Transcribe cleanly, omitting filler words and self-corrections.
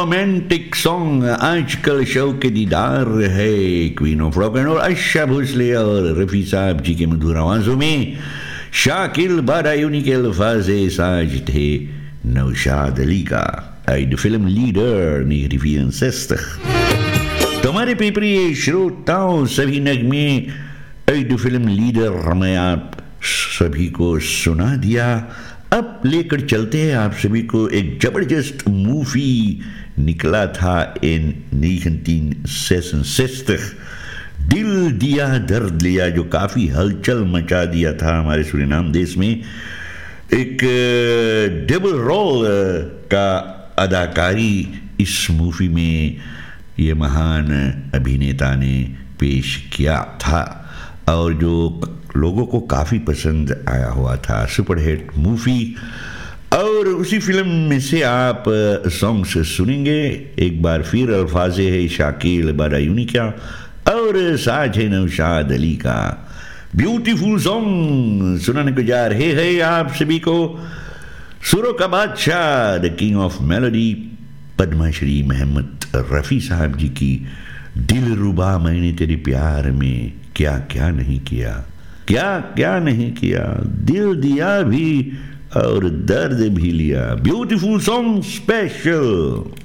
Romantic song आजकल शौक के दीदार है queen of rock and role Asha Bhosle और रफी साहब जी के मधुर आवाजों में शाकिल बारायूनी के अल्फाज साज थे नौशाद अली का uit de film Leader 1964. तुम्हारे प्रिय श्रोताओं सभी नगमे uit de film Leader में आप सभी को सुना दिया. अब लेकर चलते हैं आप सभी को एक जबरदस्त मूवी निकला था इन 1966 दिल दिया दर्द लिया जो काफी हलचल मचा दिया था हमारे सूरीनाम देश में. एक डबल रोल का अदाकारी इस मूवी में ये महान अभिनेता ने पेश किया था और जो लोगों को काफ़ी पसंद आया हुआ था. सुपरहिट मूवी और उसी फिल्म में से आप सॉन्ग्स सुनेंगे. एक बार फिर अल्फाजे है शाकिल बारायूनी का और साज है नौशाद अली का. ब्यूटीफुल सॉन्ग सुनाने को जा रहे हैं आप सभी को सुरों का बादशाह the king of melody Padmashri Mohammad Rafi साहब जी की दिलरुबा मैंने तेरे प्यार में क्या क्या नहीं किया, क्या क्या नहीं किया, दिल दिया भी और दर्द भी लिया. Beautiful song special.